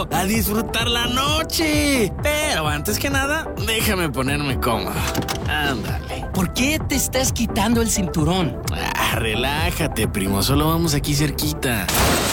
amigo, a disfrutar la noche. Pero antes que nada, déjame ponerme cómodo. Ándale. ¿Por qué te estás quitando el cinturón? Relájate, primo, solo vamos aquí cerquita.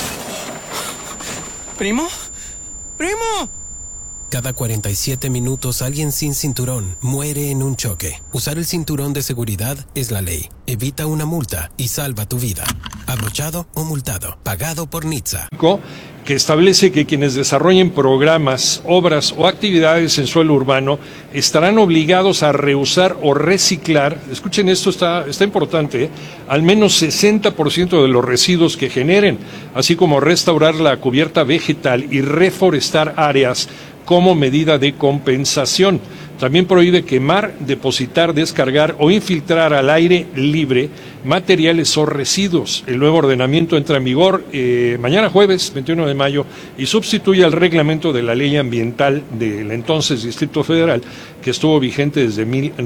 ¿Primo? ¡Primo! Cada 47 minutos alguien sin cinturón muere en un choque. Usar el cinturón de seguridad es la ley. Evita una multa y salva tu vida. Abrochado o multado. Pagado por NHTSA. Que establece que quienes desarrollen programas, obras o actividades en suelo urbano estarán obligados a reusar o reciclar, escuchen esto, está importante, al menos 60% de los residuos que generen, así como restaurar la cubierta vegetal y reforestar áreas como medida de compensación. También prohíbe quemar, depositar, descargar o infiltrar al aire libre materiales o residuos. El nuevo ordenamiento entra en vigor mañana jueves, 21 de mayo, y sustituye al reglamento de la ley ambiental del entonces Distrito Federal, que estuvo vigente desde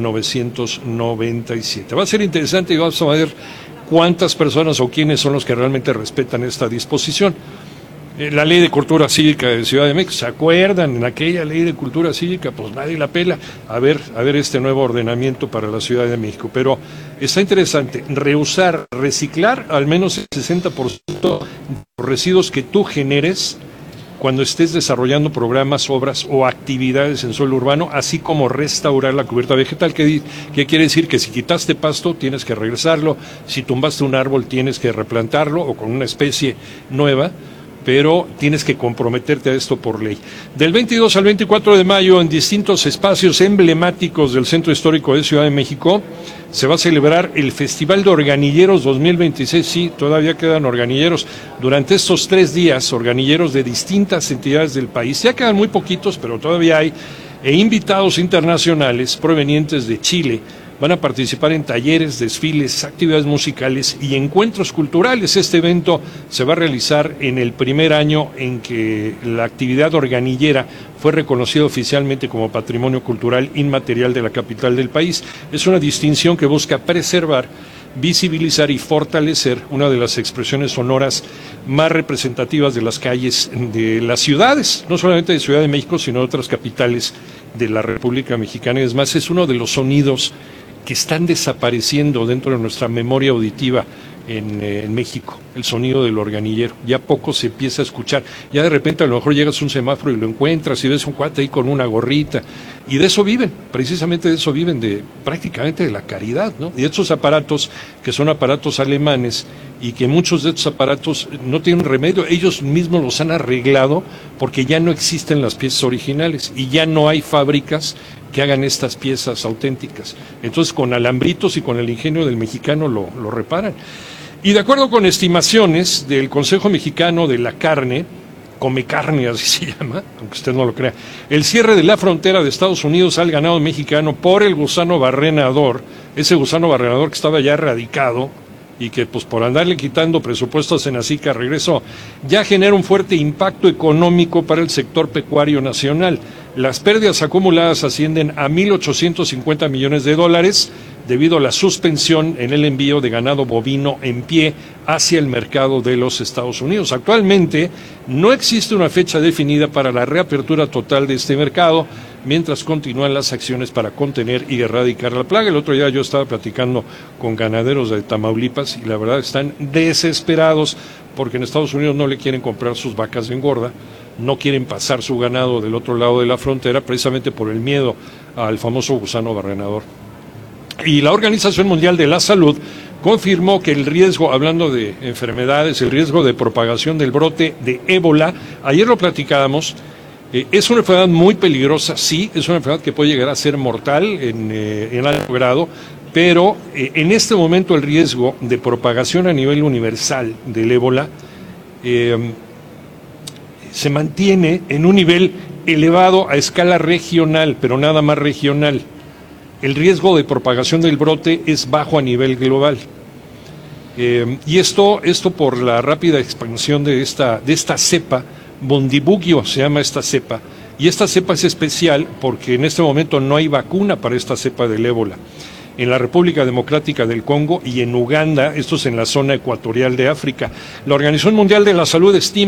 1997. Va a ser interesante y vamos a ver cuántas personas o quiénes son los que realmente respetan esta disposición. La ley de cultura cívica de Ciudad de México, ¿se acuerdan? En aquella ley de cultura cívica, pues nadie la pela. A ver este nuevo ordenamiento para la Ciudad de México. Pero está interesante, reusar, reciclar al menos el 60% de los residuos que tú generes cuando estés desarrollando programas, obras o actividades en suelo urbano, así como restaurar la cubierta vegetal, que quiere decir que si quitaste pasto tienes que regresarlo, si tumbaste un árbol tienes que replantarlo o con una especie nueva, pero tienes que comprometerte a esto por ley. Del 22 al 24 de mayo, en distintos espacios emblemáticos del Centro Histórico de Ciudad de México, se va a celebrar el Festival de Organilleros 2026. Sí, todavía quedan organilleros. Durante estos 3 días, organilleros de distintas entidades del país, ya quedan muy poquitos, pero todavía hay, e invitados internacionales provenientes de Chile, van a participar en talleres, desfiles, actividades musicales y encuentros culturales. Este evento se va a realizar en el primer año en que la actividad organillera fue reconocida oficialmente como Patrimonio Cultural Inmaterial de la capital del país. Es una distinción que busca preservar, visibilizar y fortalecer una de las expresiones sonoras más representativas de las calles de las ciudades, no solamente de Ciudad de México, sino de otras capitales de la República Mexicana. Y es más, es uno de los sonidos que están desapareciendo dentro de nuestra memoria auditiva en México, el sonido del organillero. Ya poco se empieza a escuchar. Ya de repente a lo mejor llegas a un semáforo y lo encuentras y ves un cuate ahí con una gorrita. Y de eso viven, precisamente de eso viven, prácticamente de la caridad, ¿no? Y estos aparatos, que son aparatos alemanes, y que muchos de estos aparatos no tienen remedio, ellos mismos los han arreglado porque ya no existen las piezas originales y ya no hay fábricas que hagan estas piezas auténticas. Entonces con alambritos y con el ingenio del mexicano lo reparan. Y de acuerdo con estimaciones del Consejo Mexicano de la Carne, Come Carne, así se llama, aunque usted no lo crea, el cierre de la frontera de Estados Unidos al ganado mexicano por el gusano barrenador, ese gusano barrenador que estaba ya erradicado y que pues por andarle quitando presupuestos a Senacica regresó, ya genera un fuerte impacto económico para el sector pecuario nacional. Las pérdidas acumuladas ascienden a $1,850 millones debido a la suspensión en el envío de ganado bovino en pie hacia el mercado de los Estados Unidos. Actualmente no existe una fecha definida para la reapertura total de este mercado, mientras continúan las acciones para contener y erradicar la plaga. El otro día yo estaba platicando con ganaderos de Tamaulipas y la verdad están desesperados porque en Estados Unidos no le quieren comprar sus vacas de engorda, no quieren pasar su ganado del otro lado de la frontera precisamente por el miedo al famoso gusano barrenador. Y la Organización Mundial de la Salud confirmó que el riesgo, hablando de enfermedades, el riesgo de propagación del brote de ébola, ayer lo platicábamos, es una enfermedad muy peligrosa, sí, es una enfermedad que puede llegar a ser mortal en alto grado, pero en este momento el riesgo de propagación a nivel universal del ébola se mantiene en un nivel elevado a escala regional, pero nada más regional. El riesgo de propagación del brote es bajo a nivel global. Y esto por la rápida expansión de esta cepa, Bundibugyo se llama esta cepa, y esta cepa es especial porque en este momento no hay vacuna para esta cepa del ébola. En la República Democrática del Congo y en Uganda, esto es en la zona ecuatorial de África. La Organización Mundial de la Salud estima